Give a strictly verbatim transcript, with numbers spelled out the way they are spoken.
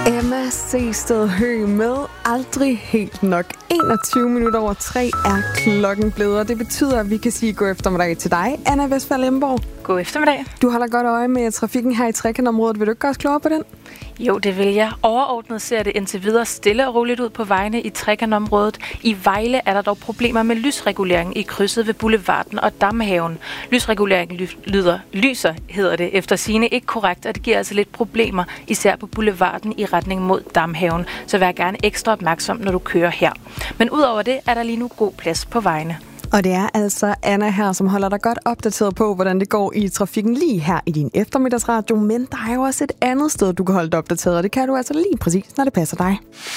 Emma Seested Høgh med Aldrig helt nok. enogtyve minutter over tre er klokken blevet, og det betyder, at vi kan sige god eftermiddag til dig, Anna Westphal Lemborg. God eftermiddag. Du holder godt øje med trafikken her i Trekantområdet. Vil du ikke gøre os klogere på den? Jo, det vil jeg. Overordnet ser det indtil videre stille og roligt ud på vejene i Trekantområdet. I Vejle er der dog problemer med lysreguleringen i krydset ved Boulevarden og Damhaven. Lysreguleringen ly- lyder, lyser, hedder det, efter sigende ikke korrekt, og det giver altså lidt problemer, især på Boulevarden i retning mod Damhaven. Så vær gerne ekstra opmærksom, når du kører her. Men udover det er der lige nu god plads på vejene. Og det er altså Anna her, som holder dig godt opdateret på, hvordan det går i trafikken lige her i din eftermiddagsradio. Men der er jo også et andet sted, du kan holde dig opdateret, og det kan du altså lige præcis, når det passer dig.